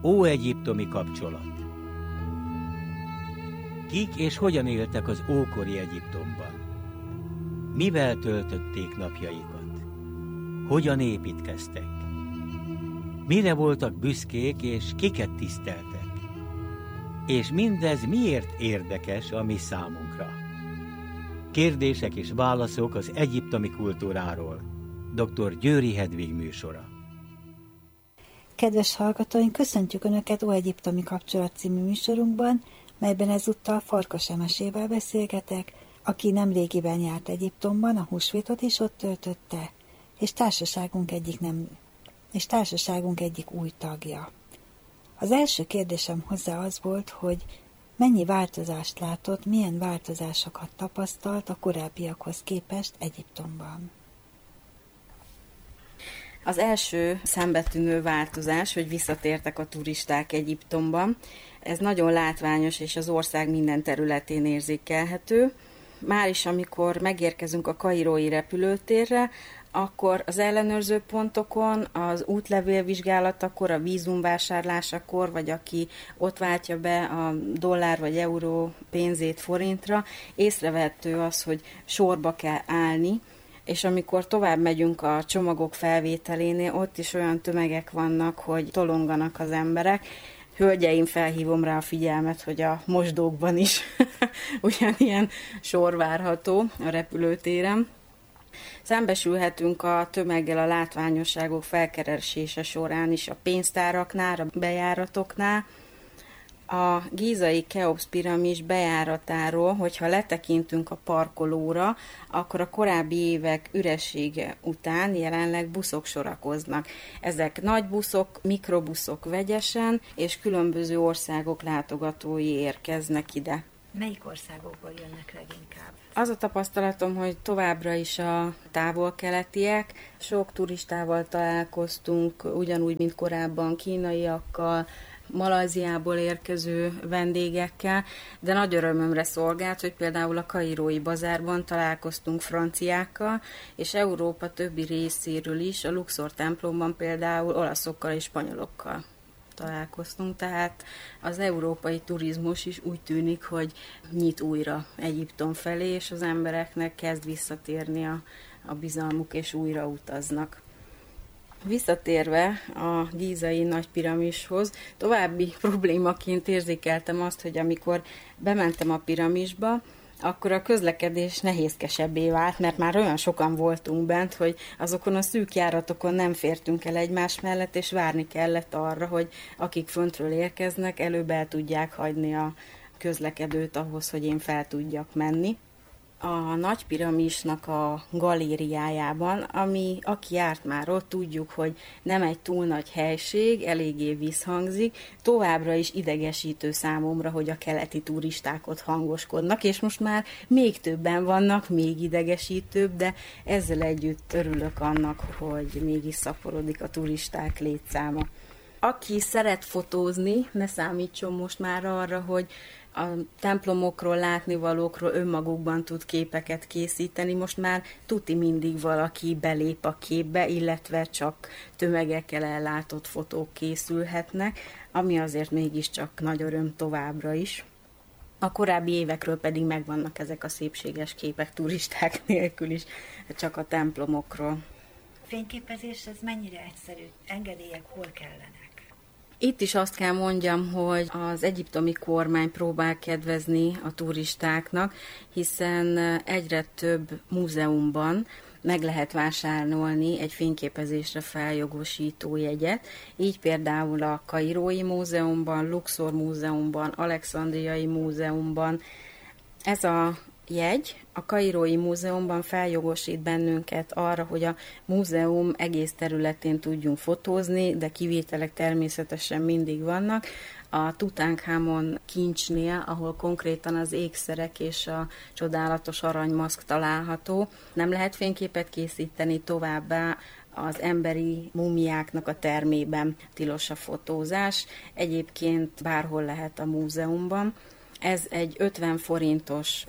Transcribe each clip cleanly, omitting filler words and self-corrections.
Óegyiptomi kapcsolat. Kik és hogyan éltek az ókori Egyiptomban? Mivel töltötték napjaikat? Hogyan építkeztek? Mire voltak büszkék és kiket tiszteltek? És mindez miért érdekes a mi számunkra? Kérdések és válaszok az egyiptomi kultúráról. Dr. Győri Hedvig műsora. Kedves hallgatóink, köszöntjük Önöket Óegyiptomi kapcsolat című műsorunkban, melyben ezúttal Farkas Emesével beszélgetek, aki nemrégiben járt Egyiptomban, a húsvétot is ott töltötte, és társaságunk egyik új tagja. Az első kérdésem hozzá az volt, hogy mennyi változást látott, milyen változásokat tapasztalt a korábbiakhoz képest Egyiptomban. Az első szembetűnő változás, hogy visszatértek a turisták Egyiptomban. Ez nagyon látványos, és az ország minden területén érzékelhető. Már is, amikor megérkezünk a kairói repülőtérre, akkor az ellenőrző pontokon, az útlevélvizsgálatakor, a vízumvásárlásakor, vagy aki ott váltja be a dollár vagy euró pénzét forintra, észrevehető az, hogy sorba kell állni, és amikor tovább megyünk a csomagok felvételénél, ott is olyan tömegek vannak, hogy tolonganak az emberek. Hölgyeim, felhívom rá a figyelmet, hogy a mosdókban is ugyanilyen sor várható a repülőtéren. Szembesülhetünk a tömeggel a látványosságok felkeresése során is a pénztáraknál, a bejáratoknál. A gízai Keops piramis bejáratáról, hogyha letekintünk a parkolóra, akkor a korábbi évek üressége után jelenleg buszok sorakoznak. Ezek nagy buszok, mikrobuszok vegyesen, és különböző országok látogatói érkeznek ide. Melyik országokból jönnek leginkább? Az a tapasztalatom, hogy továbbra is a távol-keletiek. Sok turistával találkoztunk, ugyanúgy, mint korábban kínaiakkal, Malajziából érkező vendégekkel, de nagy örömömre szolgált, hogy például a kairói bazárban találkoztunk franciákkal, és Európa többi részéről is, a Luxor templomban például olaszokkal és spanyolokkal találkoztunk, tehát az európai turizmus is úgy tűnik, hogy nyit újra Egyiptom felé, és az embereknek kezd visszatérni a bizalmuk, és újra utaznak. Visszatérve a gízai nagypiramishoz, további problémaként érzékeltem azt, hogy amikor bementem a piramisba, akkor a közlekedés nehézkesebbé vált, mert már olyan sokan voltunk bent, hogy azokon a szűk járatokon nem fértünk el egymás mellett, és várni kellett arra, hogy akik föntről érkeznek, előbb el tudják hagyni a közlekedőt ahhoz, hogy én fel tudjak menni. A nagy piramisnak a galériájában, aki járt már ott, tudjuk, hogy nem egy túl nagy helység, eléggé visszhangzik, továbbra is idegesítő számomra, hogy a keleti turisták ott hangoskodnak, és most már még többen vannak, még idegesítőbb, de ezzel együtt örülök annak, hogy mégis szaporodik a turisták létszáma. Aki szeret fotózni, ne számítson most már arra, hogy a templomokról, látnivalókról önmagukban tud képeket készíteni. Most már tuti mindig valaki belép a képbe, illetve csak tömegekkel ellátott fotók készülhetnek, ami azért mégiscsak nagy öröm továbbra is. A korábbi évekről pedig megvannak ezek a szépséges képek turisták nélkül is, csak a templomokról. A fényképezés ez mennyire egyszerű? Engedélyek hol kellenek? Itt is azt kell mondjam, hogy az egyiptomi kormány próbál kedvezni a turistáknak, hiszen egyre több múzeumban meg lehet vásárolni egy fényképezésre feljogosító jegyet. Így például a Kairói Múzeumban, Luxor Múzeumban, Alexandriai Múzeumban. Ez a jegy a Kairói Múzeumban feljogosít bennünket arra, hogy a múzeum egész területén tudjunk fotózni, de kivételek természetesen mindig vannak. A Tutankamon kincsnél, ahol konkrétan az ékszerek és a csodálatos aranymaszk található, nem lehet fényképet készíteni, továbbá az emberi mumiáknak a termében tilos a fotózás. Egyébként bárhol lehet a múzeumban. Ez egy 50 forintos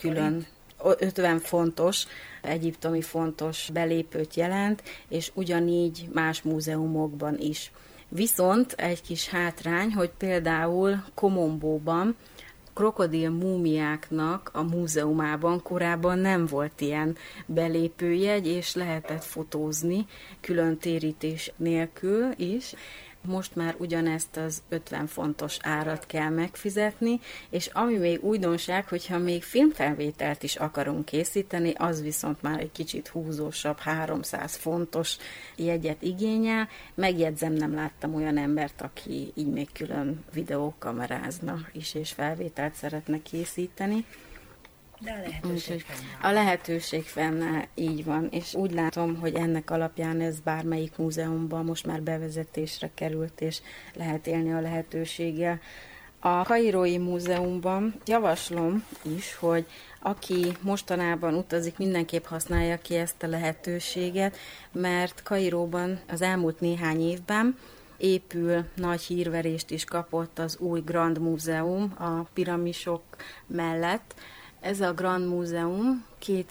50 fontos, egyiptomi fontos belépőt jelent, és ugyanígy más múzeumokban is. Viszont egy kis hátrány, hogy például Komombóban krokodil múmiáknak a múzeumában korábban nem volt ilyen belépőjegy, és lehetett fotózni külön térítés nélkül is. Most már ugyanezt az 50 fontos árat kell megfizetni, és ami még újdonság, hogyha még filmfelvételt is akarunk készíteni, az viszont már egy kicsit húzósabb, 300 fontos jegyet igényel. Megjegyzem, nem láttam olyan embert, aki így még külön videókamerázna is, és felvételt szeretne készíteni. De a lehetőség fennáll. A lehetőség fennáll, így van, és úgy látom, hogy ennek alapján ez bármelyik múzeumban most már bevezetésre került, és lehet élni a lehetőséggel. A Kairói Múzeumban javaslom is, hogy aki mostanában utazik, mindenképp használja ki ezt a lehetőséget, mert Kairóban az elmúlt néhány évben épül, nagy hírverést is kapott az új Grand Múzeum a piramisok mellett. Ez a Grand Múzeum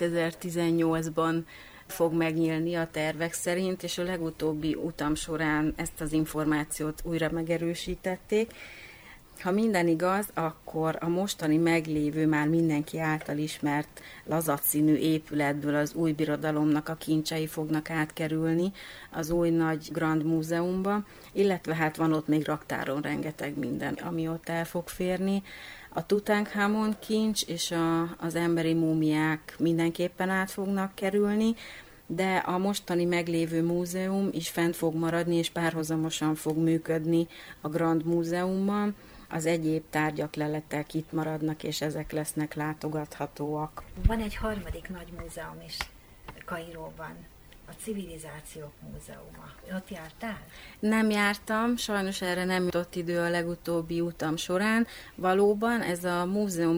2018-ban fog megnyílni a tervek szerint, és a legutóbbi utam során ezt az információt újra megerősítették. Ha minden igaz, akkor a mostani meglévő, már mindenki által ismert lazatszínű épületből az új birodalomnak a kincsei fognak átkerülni az új nagy Grand Múzeumba, illetve hát van ott még raktáron rengeteg minden, ami ott el fog férni. A Tutankamon kincs és az emberi múmiák mindenképpen át fognak kerülni, de a mostani meglévő múzeum is fent fog maradni, és párhuzamosan fog működni a Grand Múzeumban. Az egyéb tárgyak, leletek itt maradnak, és ezek lesznek látogathatóak. Van egy harmadik nagy múzeum is Kairóban, a Civilizációk Múzeuma. Ott jártál? Nem jártam, sajnos erre nem jutott idő a legutóbbi utam során. Valóban ez a múzeum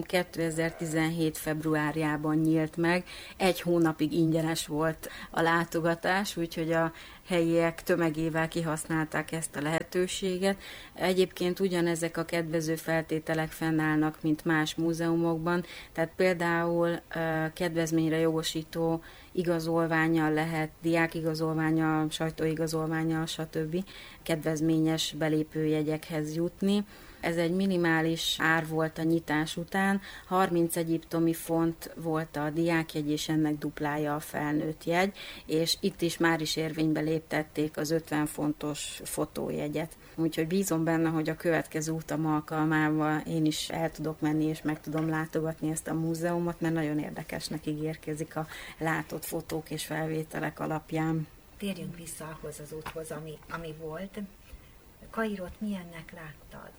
2017. februárjában nyílt meg, egy hónapig ingyenes volt a látogatás, úgyhogy a helyiek tömegével kihasználták ezt a lehetőséget. Egyébként ugyanezek a kedvező feltételek fennállnak, mint más múzeumokban, tehát például kedvezményre jogosító igazolvánnyal lehet, diákigazolvánnyal, sajtóigazolvánnyal, stb. Kedvezményes belépőjegyekhez jutni. Ez egy minimális ár volt a nyitás után, 30 egyiptomi font volt a diákjegy, és ennek duplája a felnőtt jegy, és itt is már is érvénybe léptették az 50 fontos fotójegyet. Úgyhogy bízom benne, hogy a következő utam alkalmával én is el tudok menni, és meg tudom látogatni ezt a múzeumot, mert nagyon érdekesnek ígérkezik a látott fotók és felvételek alapján. Térjünk vissza ahhoz az úthoz, ami volt. Kairót milyennek láttad?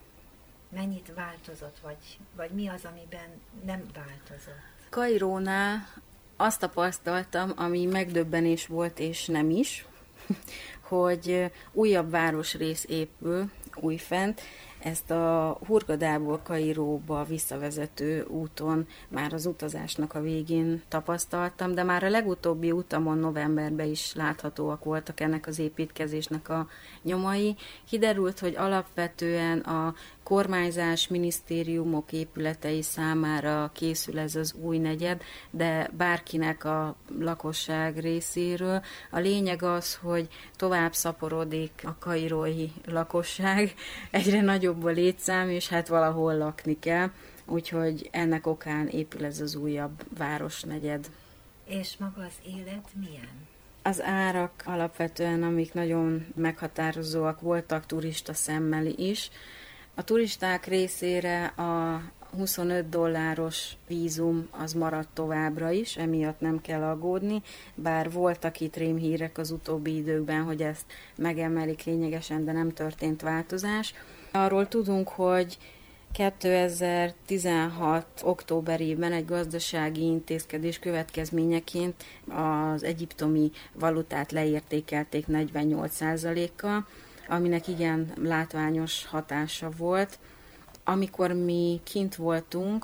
Mennyit változott, vagy mi az, amiben nem változott? Kairónál azt tapasztaltam, ami megdöbbenés volt, és nem is, hogy újabb városrész épül újfent. Ezt a Hurgadából Kairóba visszavezető úton már az utazásnak a végén tapasztaltam, de már a legutóbbi utamon novemberben is láthatóak voltak ennek az építkezésnek a nyomai. Kiderült, hogy alapvetően a kormányzás, minisztériumok épületei számára készül ez az új negyed, de bárkinek a lakosság részéről. A lényeg az, hogy tovább szaporodik a kairói lakosság, egyre nagyobb a létszám, és hát valahol lakni kell, úgyhogy ennek okán épül ez az újabb városnegyed. És maga az élet milyen? Az árak alapvetően, amik nagyon meghatározóak voltak turista szemmel is. A turisták részére a $25 vízum az maradt továbbra is, emiatt nem kell aggódni, bár voltak itt rémhírek az utóbbi időkben, hogy ezt megemelik lényegesen, de nem történt változás. Arról tudunk, hogy 2016. októberében egy gazdasági intézkedés következményeként az egyiptomi valutát leértékelték 48%-kal, aminek igen látványos hatása volt. Amikor mi kint voltunk,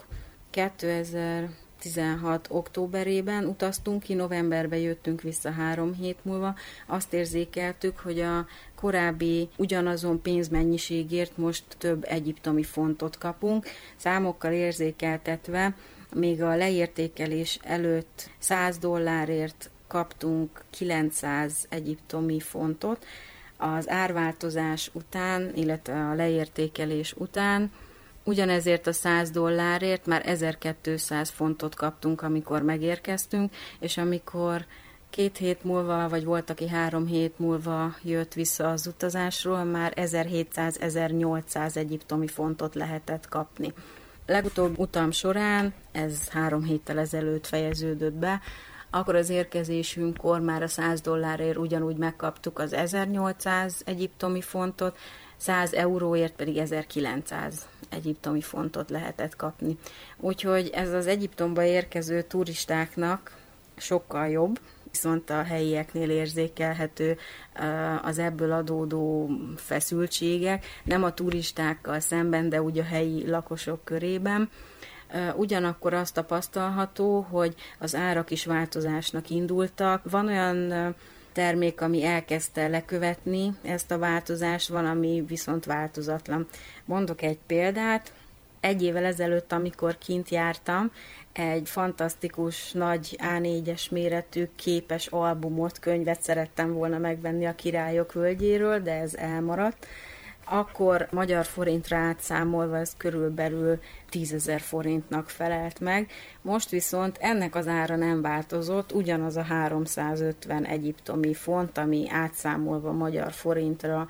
2016. októberében utaztunk ki, novemberben jöttünk vissza 3 hét múlva, azt érzékeltük, hogy a korábbi ugyanazon pénzmennyiségért most több egyiptomi fontot kapunk, számokkal érzékeltetve, még a leértékelés előtt $100 kaptunk 900 egyiptomi fontot, Az árváltozás után, illetve a leértékelés után ugyanezért a $100 már 1200 fontot kaptunk, amikor megérkeztünk, és amikor 2 hét múlva, vagy volt, aki 3 hét múlva jött vissza az utazásról, már 1700-1800 egyiptomi fontot lehetett kapni. Legutóbb utam során, ez 3 héttel ezelőtt fejeződött be, akkor az érkezésünkkor már a $100 ugyanúgy megkaptuk az 1800 egyiptomi fontot, 100 euróért pedig 1900 egyiptomi fontot lehetett kapni. Úgyhogy ez az Egyiptomba érkező turistáknak sokkal jobb, viszont a helyieknél érzékelhető az ebből adódó feszültségek, nem a turistákkal szemben, de úgy a helyi lakosok körében. Ugyanakkor azt tapasztalható, hogy az árak is változásnak indultak. Van olyan termék, ami elkezdte lekövetni ezt a változást, van, ami viszont változatlan. Mondok egy példát. 1 évvel ezelőtt, amikor kint jártam, egy fantasztikus, nagy A4-es méretű képes albumot, könyvet szerettem volna megvenni a Királyok völgyéről, de ez elmaradt. Akkor magyar forintra átszámolva ez körülbelül 10 000 forintnak felelt meg. Most viszont ennek az ára nem változott, ugyanaz a 350 egyiptomi font, ami átszámolva magyar forintra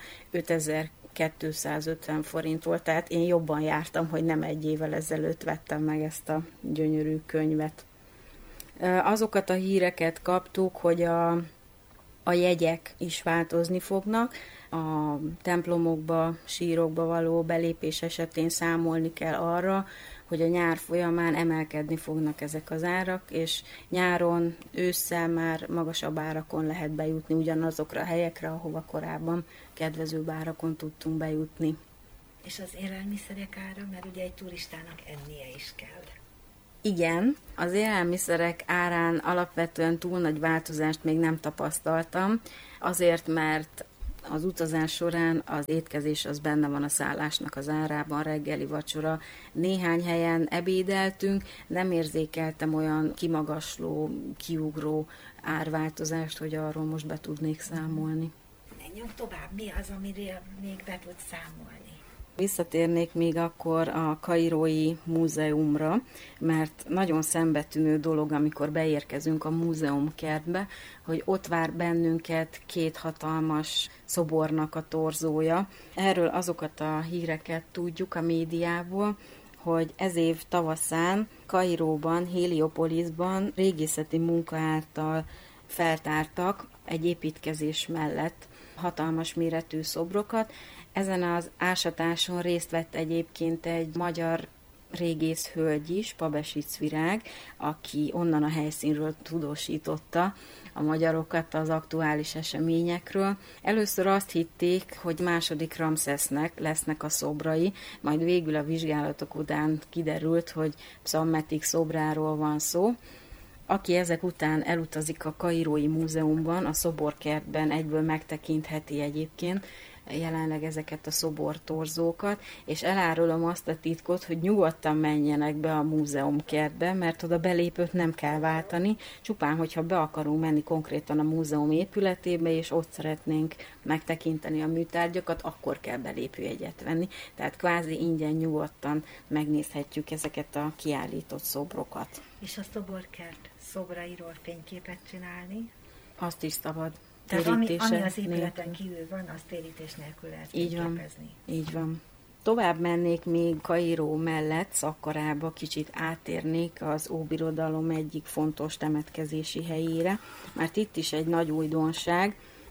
5250 forint volt, tehát én jobban jártam, hogy nem 1 évvel ezelőtt vettem meg ezt a gyönyörű könyvet. Azokat a híreket kaptuk, hogy a jegyek is változni fognak, a templomokba, sírokba való belépés esetén számolni kell arra, hogy a nyár folyamán emelkedni fognak ezek az árak, és nyáron, ősszel már magasabb árakon lehet bejutni ugyanazokra a helyekre, ahova korábban kedvezőbb árakon tudtunk bejutni. És az élelmiszerek ára, mert ugye egy turistának ennie is kell. Igen, az élelmiszerek árán alapvetően túl nagy változást még nem tapasztaltam, azért, mert az utazás során az étkezés az benne van a szállásnak az árában, reggeli, vacsora. Néhány helyen ebédeltünk, nem érzékeltem olyan kimagasló, kiugró árváltozást, hogy arról most be tudnék számolni. Menjünk tovább, mi az, amiről még be tudsz számolni? Visszatérnék még akkor a Kairói Múzeumra, mert nagyon szembetűnő dolog, amikor beérkezünk a múzeumkertbe, hogy ott vár bennünket 2 hatalmas szobornak a torzója. Erről azokat a híreket tudjuk a médiából, hogy ez év tavaszán Kairóban, Héliopolisban régészeti munka által feltártak egy építkezés mellett hatalmas méretű szobrokat. Ezen az ásatáson részt vett egyébként egy magyar régész hölgy is, Pabesic Virág, aki onnan a helyszínről tudósította a magyarokat az aktuális eseményekről. Először azt hitték, hogy második Ramszesznek lesznek a szobrai, majd végül a vizsgálatok után kiderült, hogy Psammetik szobráról van szó. Aki ezek után elutazik a Kairói Múzeumban, a szoborkertben egyből megtekintheti egyébként jelenleg ezeket a szobortorzókat, és elárulom azt a titkot, hogy nyugodtan menjenek be a múzeumkertbe, mert oda belépőt nem kell váltani, csupán, hogyha be akarunk menni konkrétan a múzeum épületébe, és ott szeretnénk megtekinteni a műtárgyakat, akkor kell belépőjegyet venni. Tehát kvázi ingyen nyugodtan megnézhetjük ezeket a kiállított szobrokat. És a szoborkert szobrairól fényképet csinálni? Azt is szabad. Tehát ami az épületen kívül van, az térítés nélkül lehet fényképezni. Így van. Tovább mennék még Kairó mellett, Szakkarába, kicsit átérnék az Óbirodalom egyik fontos temetkezési helyére, mert itt is egy nagy újdonság.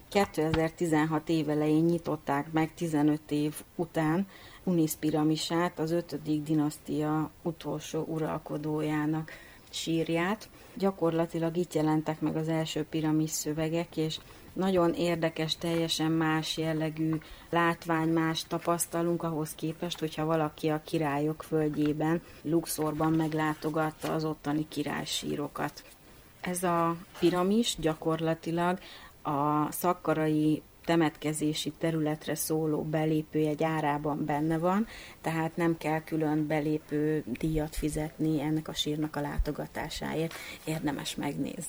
2016 év elején nyitották meg 15 év után Unis piramisát, az 5. dinasztia utolsó uralkodójának sírját. Gyakorlatilag itt jelentek meg az első piramis szövegek, és nagyon érdekes, teljesen más jellegű látvány, más tapasztalunk ahhoz képest, hogyha valaki a Királyok földjében, Luxorban meglátogatta az ottani királysírokat. Ez a piramis gyakorlatilag a szakkarai temetkezési területre szóló belépőjegy árában benne van, tehát nem kell külön belépő díjat fizetni ennek a sírnak a látogatásáért, érdemes megnézni.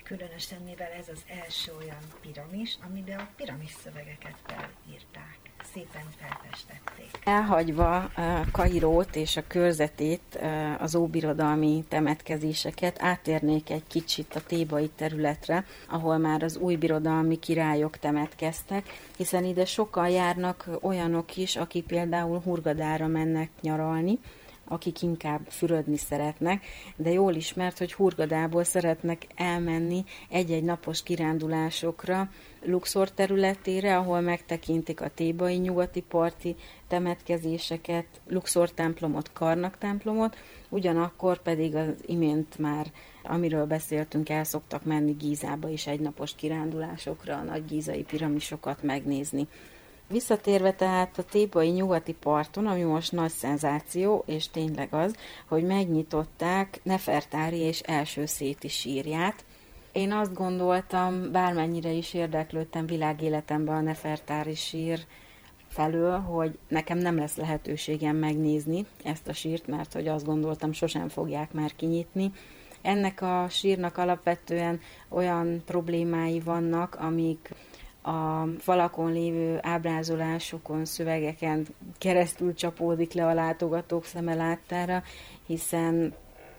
Különösen, mivel ez az első olyan piramis, amiben a piramis szövegeket felírták, szépen felfestették. Elhagyva Kairót és a körzetét, az óbirodalmi temetkezéseket, áttérnék egy kicsit a thébai területre, ahol már az új birodalmi királyok temetkeztek, hiszen ide sokan járnak olyanok is, akik például Hurgadára mennek nyaralni, akik inkább fürödni szeretnek, de jól ismert, hogy Hurgadából szeretnek elmenni egy-egy napos kirándulásokra Luxor területére, ahol megtekintik a thébai nyugati parti temetkezéseket, Luxor templomot, Karnak templomot, ugyanakkor pedig az imént már, amiről beszéltünk, el szoktak menni Gízába is egynapos kirándulásokra, a nagy gízai piramisokat megnézni. Visszatérve tehát a thébai nyugati parton, ami most nagy szenzáció, és tényleg az, hogy megnyitották Nefertári és első széti sírját. Én azt gondoltam, bármennyire is érdeklődtem világéletemben a Nefertári sír felől, hogy nekem nem lesz lehetőségem megnézni ezt a sírt, mert hogy azt gondoltam, sosem fogják már kinyitni. Ennek a sírnak alapvetően olyan problémái vannak, amik a falakon lévő ábrázolásokon, szövegeken keresztül csapódik le a látogatók szeme láttára, hiszen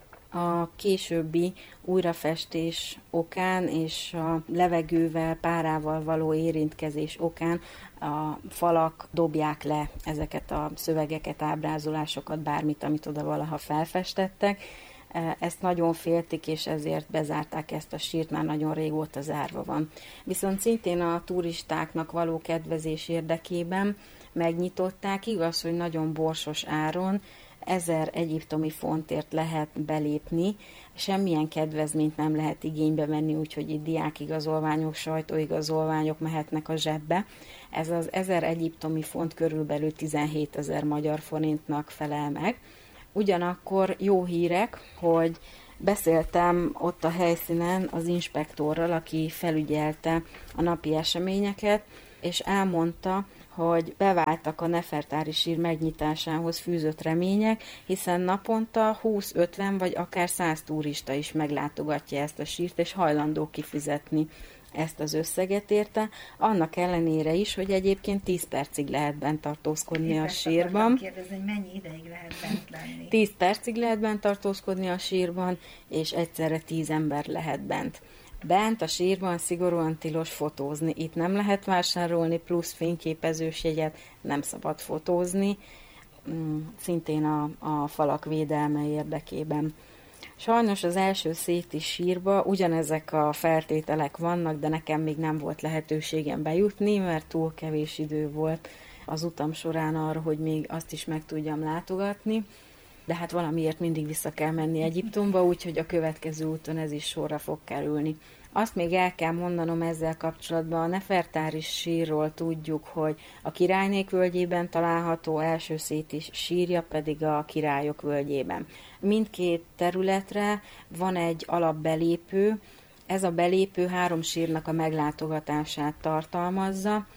a későbbi újrafestés okán és a levegővel, párával való érintkezés okán a falak dobják le ezeket a szövegeket, ábrázolásokat, bármit, amit oda valaha felfestettek. Ezt nagyon féltik, és ezért bezárták ezt a sírt, már nagyon régóta zárva van. Viszont szintén a turistáknak való kedvezés érdekében megnyitották, igaz, hogy nagyon borsos áron, 1000 egyiptomi fontért lehet belépni, semmilyen kedvezményt nem lehet igénybe venni, úgyhogy itt diákigazolványok, sajtóigazolványok mehetnek a zsebbe. Ez az 1000 egyiptomi font körülbelül 17 000 magyar forintnak felel meg. Ugyanakkor jó hírek, hogy beszéltem ott a helyszínen az inspektorral, aki felügyelte a napi eseményeket, és elmondta, hogy beváltak a Nefertári sír megnyitásához fűzött remények, hiszen naponta 20-50 vagy akár 100 turista is meglátogatja ezt a sírt, és hajlandó kifizetni ezt az összeget érte, annak ellenére is, hogy egyébként 10 percig lehet bent tartózkodni a sírban. Kérdezni, hogy mennyi ideig lehet bent lenni? 10 percig lehet bent tartózkodni a sírban, és egyszerre 10 ember lehet bent. Bent a sírban szigorúan tilos fotózni. Itt nem lehet vásárolni plusz fényképezős jegyet, nem szabad fotózni, szintén a falak védelme érdekében. Sajnos az első széti sírba ugyanezek a feltételek vannak, de nekem még nem volt lehetőségem bejutni, mert túl kevés idő volt az utam során arra, hogy még azt is meg tudjam látogatni. De hát valamiért mindig vissza kell menni Egyiptomba, úgyhogy a következő úton ez is sorra fog kerülni. Azt még el kell mondanom ezzel kapcsolatban, a Nefertári sírról tudjuk, hogy a Királynék völgyében található első széti sírja pedig a Királyok völgyében. Mindkét területre van egy alapbelépő, ez a belépő 3 sírnak a meglátogatását tartalmazza,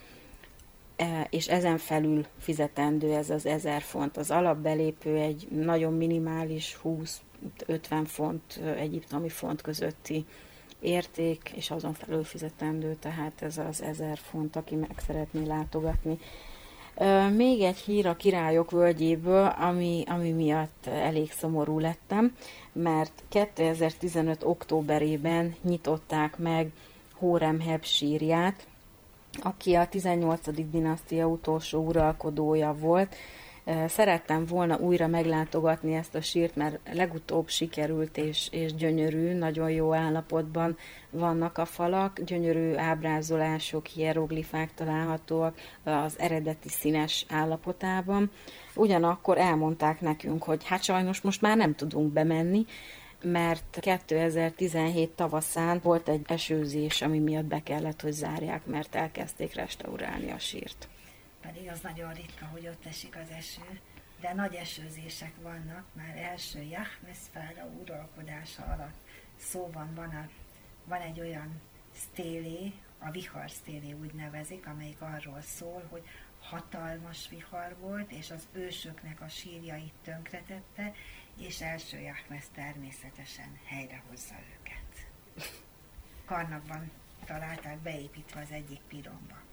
és ezen felül fizetendő ez az 1000 font. Az alapbelépő egy nagyon minimális 20-50 font, egyiptomi font közötti érték, és azon felül fizetendő, tehát ez az 1000 font, aki meg szeretné látogatni. Még egy hír a Királyok völgyéből, ami miatt elég szomorú lettem, mert 2015. októberében nyitották meg Hóremheb sírját, aki a 18. dinasztia utolsó uralkodója volt. Szerettem volna újra meglátogatni ezt a sírt, mert legutóbb sikerült és gyönyörű, nagyon jó állapotban vannak a falak, gyönyörű ábrázolások, hieroglifák találhatóak az eredeti színes állapotában. Ugyanakkor elmondták nekünk, hogy hát sajnos most már nem tudunk bemenni, mert 2017 tavaszán volt egy esőzés, ami miatt be kellett, hogy zárják, mert elkezdték restaurálni a sírt. Pedig az nagyon ritka, hogy ott esik az eső, de nagy esőzések vannak, már első Jahmesz fáraó uralkodása alatt szó van egy olyan sztélé, a vihar sztélé úgy nevezik, amelyik arról szól, hogy hatalmas vihar volt, és az ősöknek a sírjait tönkretette, és első Jahmesz természetesen helyrehozza őket. Karnakban találták beépítve az egyik piromba.